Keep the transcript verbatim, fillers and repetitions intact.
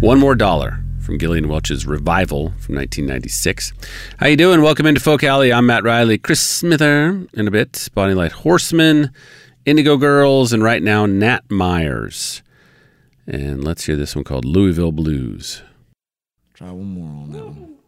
One More Dollar from Gillian Welch's Revival from nineteen ninety-six. How you doing? Welcome into Folk Alley. I'm Matt Riley. Chris Smither in a bit. Bonnie Light Horseman, Indigo Girls, and right now Nat Myers. And let's hear this one called Louisville Blues. Try one more on that one.